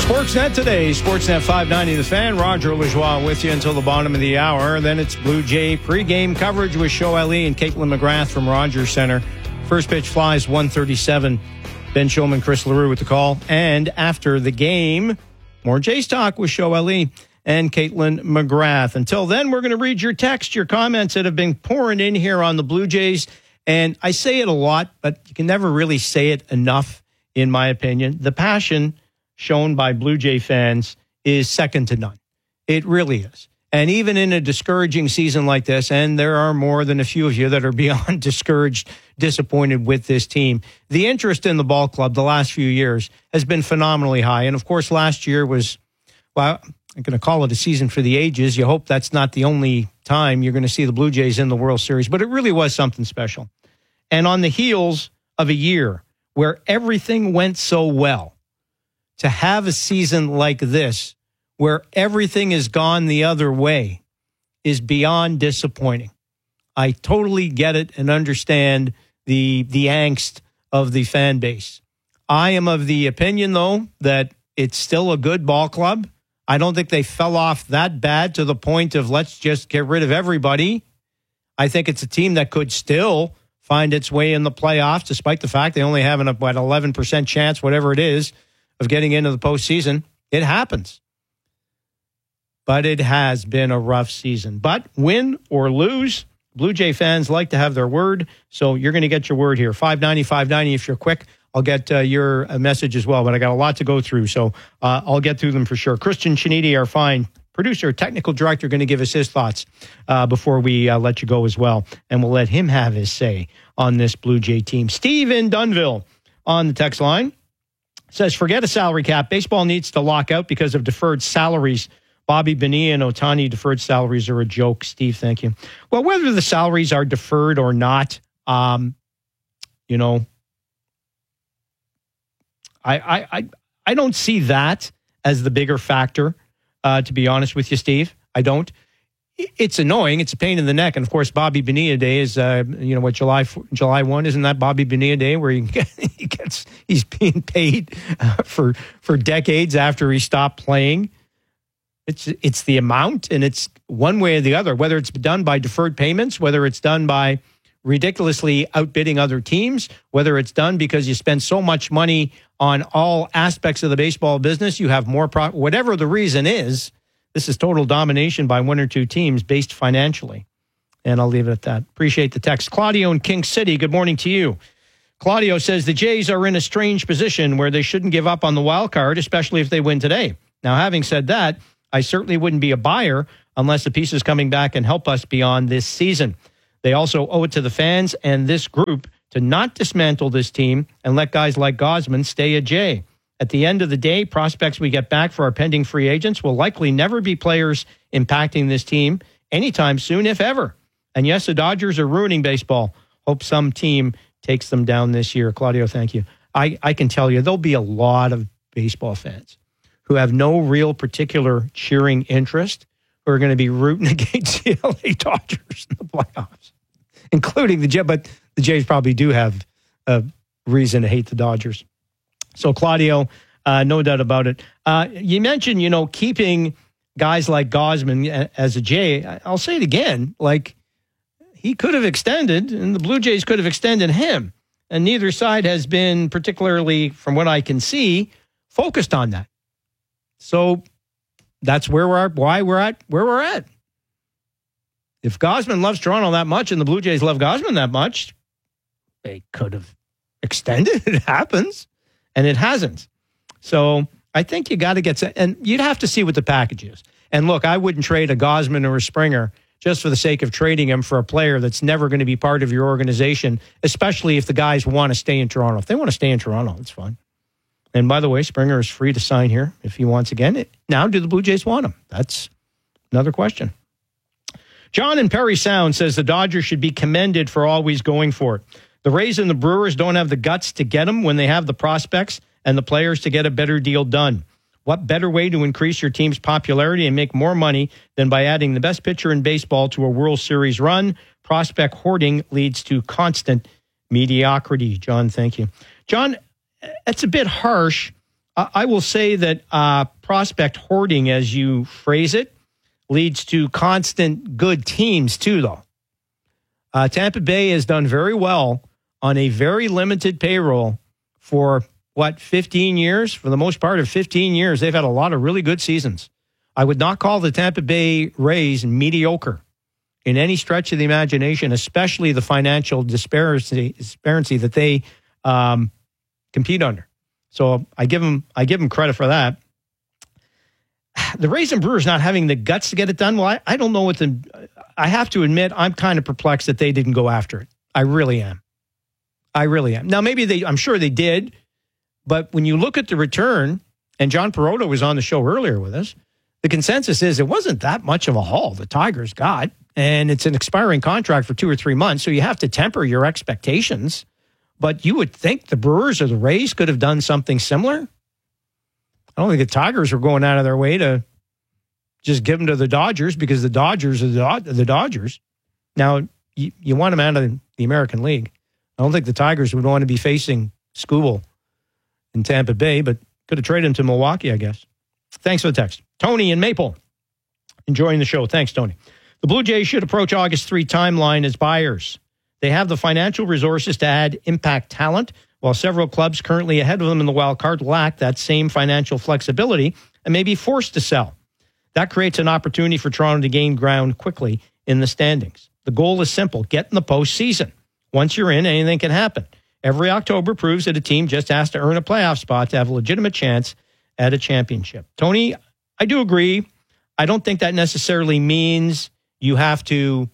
Sportsnet today, Sportsnet 590 The Fan. Roger Lajoie with you until the bottom of the hour. Then it's Blue Jay pregame coverage with Show Ali and Caitlin McGrath from Rogers Center. First pitch flies 1:37. Ben Shulman, Chris LaRue with the call. And after the game, more Jays talk with Show Ali and Caitlin McGrath. Until then, we're going to read your text, your comments that have been pouring in here on the Blue Jays. And I say it a lot, but you can never really say it enough, in my opinion. The passion shown by Blue Jay fans is second to none. It really is. And even in a discouraging season like this, and there are more than a few of you that are beyond discouraged, disappointed with this team, the interest in the ball club the last few years has been phenomenally high. And of course, last year was, well, I'm going to call it a season for the ages. You hope that's not the only time you're going to see the Blue Jays in the World Series, but it really was something special. And on the heels of a year where everything went so well, to have a season like this where everything has gone the other way is beyond disappointing. I totally get it and understand the angst of the fan base. I am of the opinion, though, that it's still a good ball club. I don't think they fell off that bad to the point of let's just get rid of everybody. I think it's a team that could still find its way in the playoffs, despite the fact they only have an 11% chance, whatever it is, of getting into the postseason. It happens. But it has been a rough season. But win or lose, Blue Jay fans like to have their word. So you're going to get your word here. 590. If you're quick, I'll get your message as well. But I got a lot to go through, so I'll get through them for sure. Christian Chiniti, our fine producer, technical director, going to give us his thoughts before we let you go as well. And we'll let him have his say on this Blue Jay team. Steve in Dunnville on the text line says, forget a salary cap. Baseball needs to lock out because of deferred salaries. Bobby Bonilla and Ohtani deferred salaries are a joke. Steve, thank you. Well, whether the salaries are deferred or not, I don't see that as the bigger factor, to be honest with you, Steve. I don't. It's annoying. It's a pain in the neck. And, of course, Bobby Bonilla Day is, July 1? Isn't that Bobby Bonilla Day where he's being paid for decades after he stopped playing? It's the amount, and it's one way or the other, whether it's done by deferred payments, whether it's done by ridiculously outbidding other teams, whether it's done because you spend so much money on all aspects of the baseball business, you have more profit. Whatever the reason is, this is total domination by one or two teams based financially. And I'll leave it at that. Appreciate the text. Claudio in King City, good morning to you. Claudio says the Jays are in a strange position where they shouldn't give up on the wild card, especially if they win today. Now, having said that, I certainly wouldn't be a buyer unless the pieces coming back and help us beyond this season. They also owe it to the fans and this group to not dismantle this team and let guys like Gausman stay a Jay. At the end of the day, prospects we get back for our pending free agents will likely never be players impacting this team anytime soon, if ever. And yes, the Dodgers are ruining baseball. Hope some team takes them down this year. Claudio, thank you. I can tell you there'll be a lot of baseball fans who have no real particular cheering interest who are going to be rooting against the LA Dodgers in the playoffs, including the Jays. But the Jays probably do have a reason to hate the Dodgers. So, Claudio, no doubt about it. You mentioned, keeping guys like Gausman as a Jay. I'll say it again. Like, he could have extended, and the Blue Jays could have extended him. And neither side has been particularly, from what I can see, focused on that. So that's where we're at, why we're at where we're at. If Gausman loves Toronto that much and the Blue Jays love Gausman that much, they could have extended. It happens. And it hasn't. So I think you got to get, and you'd have to see what the package is. And look, I wouldn't trade a Gausman or a Springer just for the sake of trading him for a player that's never going to be part of your organization, especially if the guys want to stay in Toronto. If they want to stay in Toronto, it's fine. And by the way, Springer is free to sign here if he wants again. Now, do the Blue Jays want him? That's another question. John in Perry Sound says the Dodgers should be commended for always going for it. The Rays and the Brewers don't have the guts to get them when they have the prospects and the players to get a better deal done. What better way to increase your team's popularity and make more money than by adding the best pitcher in baseball to a World Series run? Prospect hoarding leads to constant mediocrity. John, thank you. John, that's a bit harsh I will say that prospect hoarding, as you phrase it, leads to constant good teams too, though. Tampa Bay has done very well on a very limited payroll for, 15 years? For the most part of 15 years, they've had a lot of really good seasons. I would not call the Tampa Bay Rays mediocre in any stretch of the imagination, especially the financial disparity that they compete under. So I give them credit for that. The Rays and Brewers not having the guts to get it done. Well, I don't know what I have to admit, I'm kind of perplexed that they didn't go after it. I really am. Now, I'm sure they did, but when you look at the return, and John Perrotta was on the show earlier with us, the consensus is it wasn't that much of a haul the Tigers got, and it's an expiring contract for 2 or 3 months, so you have to temper your expectations. But you would think the Brewers or the Rays could have done something similar. I don't think the Tigers were going out of their way to just give them to the Dodgers because the Dodgers are the Dodgers. Now, you want them out of the American League. I don't think the Tigers would want to be facing Skubal in Tampa Bay, but could have traded him to Milwaukee, I guess. Thanks for the text. Tony in Maple, enjoying the show. Thanks, Tony. The Blue Jays should approach August 3 timeline as buyers. They have the financial resources to add impact talent, while several clubs currently ahead of them in the wild card lack that same financial flexibility and may be forced to sell. That creates an opportunity for Toronto to gain ground quickly in the standings. The goal is simple: get in the postseason. Once you're in, anything can happen. Every October proves that a team just has to earn a playoff spot to have a legitimate chance at a championship. Tony, I do agree. I don't think that necessarily means you have to,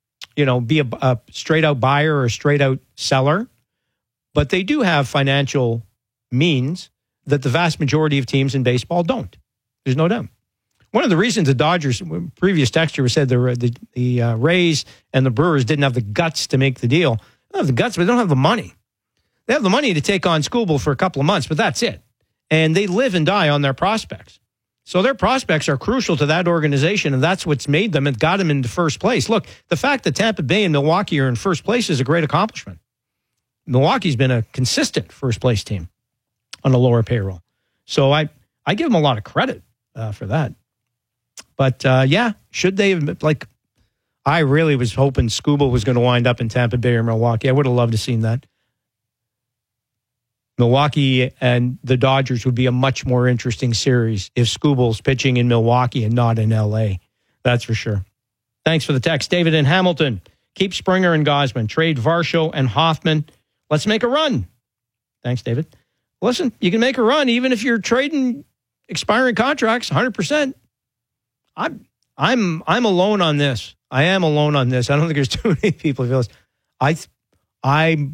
be a straight-out buyer or a straight-out seller. But they do have financial means that the vast majority of teams in baseball don't. There's no doubt. One of the reasons the Dodgers, previous texter said the Rays and the Brewers didn't have the guts to make the deal. They don't have the guts, but they don't have the money. They have the money to take on Skubal for a couple of months, but that's it. And they live and die on their prospects. So their prospects are crucial to that organization, and that's what's made them and got them into first place. Look, the fact that Tampa Bay and Milwaukee are in first place is a great accomplishment. Milwaukee's been a consistent first-place team on a lower payroll. So I give them a lot of credit for that. But, should they have, I really was hoping Skubal was going to wind up in Tampa Bay or Milwaukee. I would have loved to have seen that. Milwaukee and the Dodgers would be a much more interesting series if Skubal's pitching in Milwaukee and not in L.A. That's for sure. Thanks for the text. David in Hamilton. Keep Springer and Gausman. Trade Varsho and Hoffman. Let's make a run. Thanks, David. Listen, you can make a run even if you're trading expiring contracts 100%. I'm alone on this. I am alone on this. I don't think there's too many people who feel this. I